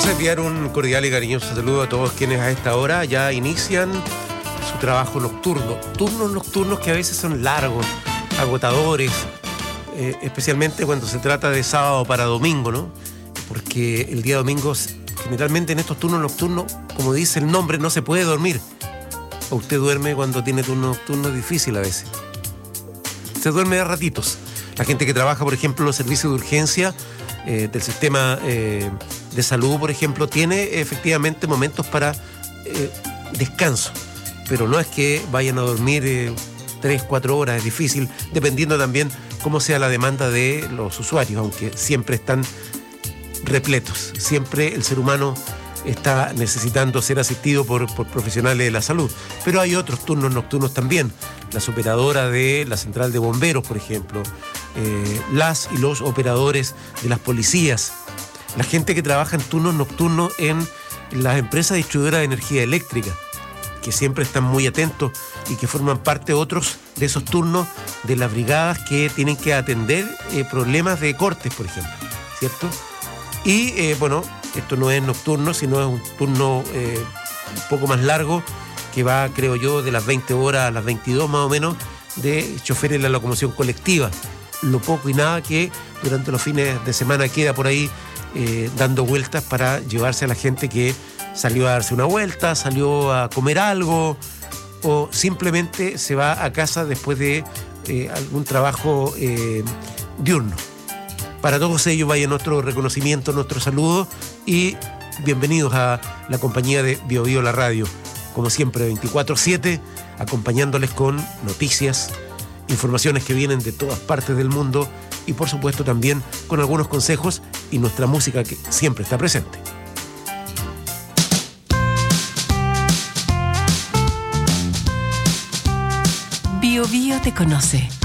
Enviar un cordial y cariñoso saludo a todos quienes a esta hora ya inician su trabajo nocturno. Turnos nocturnos que a veces son largos, agotadores, especialmente cuando se trata de sábado para domingo, ¿no? Porque el día domingo, generalmente en estos turnos nocturnos, como dice el nombre, no se puede dormir. O usted duerme cuando tiene turno nocturno, es difícil a veces. Se duerme de ratitos. La gente que trabaja, por ejemplo, en los servicios de urgencia del sistema de salud, por ejemplo, tiene efectivamente momentos para descanso, pero no es que vayan a dormir 3, 4 horas, es difícil, dependiendo también cómo sea la demanda de los usuarios, aunque siempre están repletos, siempre el ser humano está necesitando ser asistido por profesionales de la salud, pero hay otros turnos nocturnos también, las operadoras de la central de bomberos, por ejemplo, las y los operadores de las policías, la gente que trabaja en turnos nocturnos en las empresas distribuidoras de energía eléctrica, que siempre están muy atentos y que forman parte otros de esos turnos de las brigadas que tienen que atender problemas de cortes, por ejemplo, ¿cierto? Y bueno, esto no es nocturno, sino es un turno un poco más largo, que va, creo yo, de las 20 horas a las 22 más o menos, de choferes de la locomoción colectiva. Lo poco y nada que durante los fines de semana queda por ahí dando vueltas para llevarse a la gente que salió a darse una vuelta, salió a comer algo o simplemente se va a casa después de algún trabajo diurno. Para todos ellos vaya nuestro reconocimiento, nuestro saludo y bienvenidos a la compañía de Bio Bio La Radio. Como siempre, 24/7, acompañándoles con noticias, informaciones que vienen de todas partes del mundo y por supuesto también con algunos consejos y nuestra música que siempre está presente. Bio Bio te conoce.